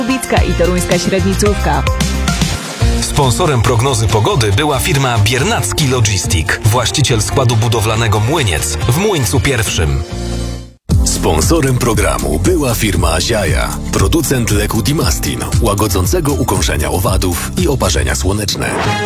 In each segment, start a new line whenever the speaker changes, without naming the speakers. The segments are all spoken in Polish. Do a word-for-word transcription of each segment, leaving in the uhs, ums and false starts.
Łubicka i toruńska średnicówka.
Sponsorem prognozy pogody była firma Biernacki Logistic, właściciel składu budowlanego Młyniec w Młyńcu Pierwszym.
Sponsorem programu była firma Ziaja, producent leku Dimastin, łagodzącego ukąszenia owadów i oparzenia słoneczne.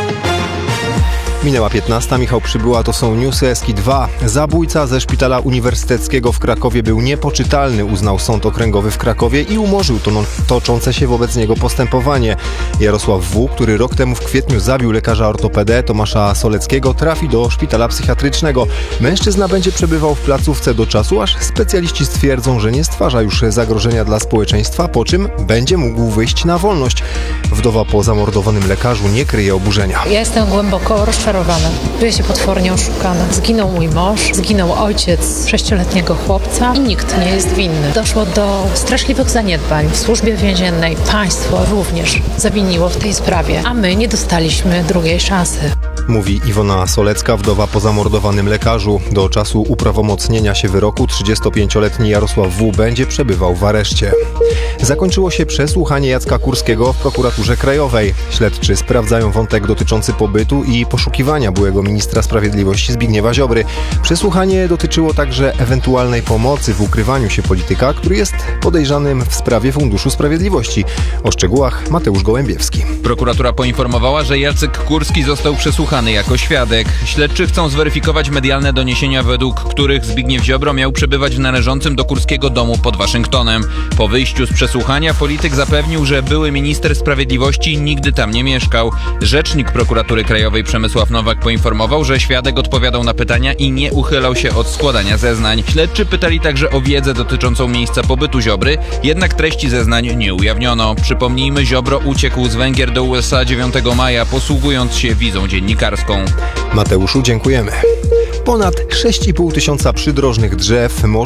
Minęła piętnasta, Michał Przybyła, to są newsy Eski dwa. Zabójca ze szpitala uniwersyteckiego w Krakowie był niepoczytalny, uznał Sąd Okręgowy w Krakowie i umorzył to toczące się wobec niego postępowanie. Jarosław W., który rok temu w kwietniu zabił lekarza ortopedę Tomasza Soleckiego, trafi do szpitala psychiatrycznego. Mężczyzna będzie przebywał w placówce do czasu, aż specjaliści stwierdzą, że nie stwarza już zagrożenia dla społeczeństwa, po czym będzie mógł wyjść na wolność. Wdowa po zamordowanym lekarzu nie kryje oburzenia.
Ja jestem głęboko rozczarowana. Czuję się potwornie oszukana. Zginął mój mąż, zginął ojciec sześcioletniego chłopca i nikt nie jest winny. Doszło do straszliwych zaniedbań w służbie więziennej. Państwo również zawiniło w tej sprawie, a my nie dostaliśmy drugiej szansy.
Mówi Iwona Solecka, wdowa po zamordowanym lekarzu. Do czasu uprawomocnienia się wyroku trzydziestopięcioletni Jarosław W. będzie przebywał w areszcie. Zakończyło się przesłuchanie Jacka Kurskiego w prokuraturze krajowej. Śledczy sprawdzają wątek dotyczący pobytu i poszukiwania byłego ministra sprawiedliwości Zbigniewa Ziobry. Przesłuchanie dotyczyło także ewentualnej pomocy w ukrywaniu się polityka, który jest podejrzanym w sprawie Funduszu Sprawiedliwości. O szczegółach Mateusz Gołębiewski.
Prokuratura poinformowała, że Jacek Kurski został przesłuchany jako świadek. Śledczy chcą zweryfikować medialne doniesienia, według których Zbigniew Ziobro miał przebywać w należącym do Kurskiego domu pod Waszyngtonem. Po wyjściu z przesłuchania polityk zapewnił, że były minister sprawiedliwości nigdy tam nie mieszkał. Rzecznik prokuratury krajowej Przemysław Nowak poinformował, że świadek odpowiadał na pytania i nie uchylał się od składania zeznań. Śledczy pytali także o wiedzę dotyczącą miejsca pobytu Ziobry, jednak treści zeznań nie ujawniono. Przypomnijmy, Ziobro uciekł z Węgier do U S A dziewiątego maja, posługując się wizą dziennikarską.
Mateuszu, dziękujemy. Ponad sześć i pół tysiąca przydrożnych drzew może